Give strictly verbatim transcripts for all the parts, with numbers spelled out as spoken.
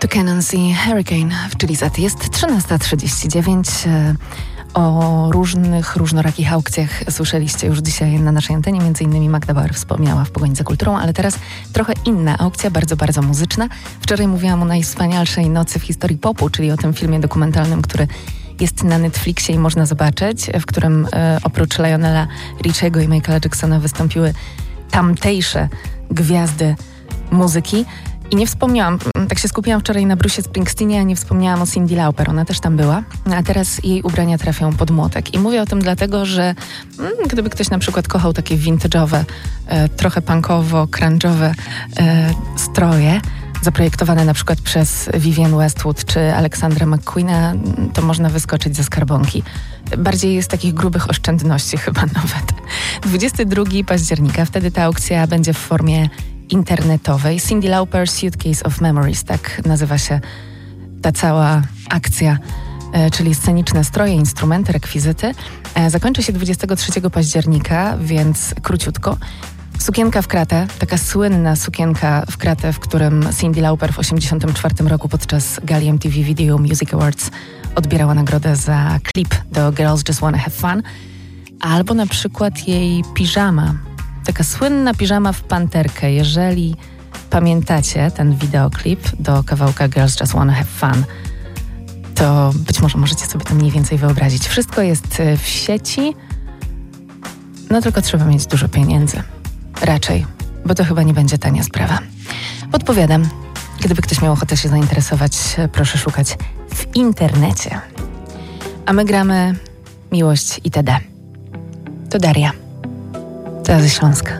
Cannons i Hurricane w Chili Z. Jest trzynasta trzydzieści dziewięć. O różnych, różnorakich aukcjach słyszeliście już dzisiaj na naszej antenie. Między innymi Magda Bauer wspomniała w Pogoni za kulturą, ale teraz trochę inna aukcja, bardzo, bardzo muzyczna. Wczoraj mówiłam o najwspanialszej nocy w historii popu, czyli o tym filmie dokumentalnym, który jest na Netflixie i można zobaczyć, w którym e, oprócz Lionela Richiego i Michaela Jacksona wystąpiły tamtejsze gwiazdy muzyki. I nie wspomniałam, tak się skupiłam wczoraj na Bruce'ie Springsteenie, a nie wspomniałam o Cyndi Lauper, ona też tam była, a teraz jej ubrania trafią pod młotek. I mówię o tym dlatego, że mm, gdyby ktoś na przykład kochał takie vintage'owe, e, trochę punkowo, crunge'owe e, stroje, zaprojektowane na przykład przez Vivienne Westwood czy Alexandra McQueena, to można wyskoczyć ze skarbonki. Bardziej jest takich grubych oszczędności chyba nawet. dwudziestego drugiego października, wtedy ta aukcja będzie w formie internetowej. Cyndi Lauper Suitcase of Memories, tak nazywa się ta cała akcja, e, czyli sceniczne stroje, instrumenty, rekwizyty. E, zakończy się dwudziestego trzeciego października, więc króciutko. Sukienka w kratę, taka słynna sukienka w kratę, w którym Cyndi Lauper w osiemdziesiątym czwartym roku podczas gali M T V Video Music Awards odbierała nagrodę za klip do Girls Just Wanna Have Fun. Albo na przykład jej piżama, taka słynna piżama w panterkę. Jeżeli pamiętacie ten wideoklip do kawałka Girls Just Wanna Have Fun, to być może możecie sobie to mniej więcej wyobrazić. Wszystko jest w sieci, no tylko trzeba mieć dużo pieniędzy. Raczej, bo to chyba nie będzie tania sprawa. Podpowiadam, gdyby ktoś miał ochotę się zainteresować, proszę szukać w internecie. A my gramy Miłość itd. To Daria. To ze Śląska.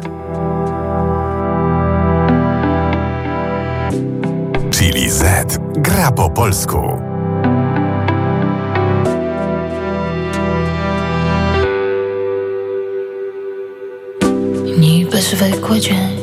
Chili Z gra po polsku. Niby zwykły dzień,